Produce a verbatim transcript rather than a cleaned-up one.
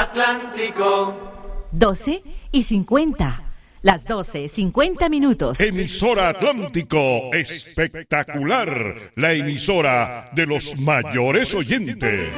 Atlántico. doce y cincuenta. Las doce, cincuenta minutos. Emisora Atlántico, espectacular, la emisora de los mayores oyentes.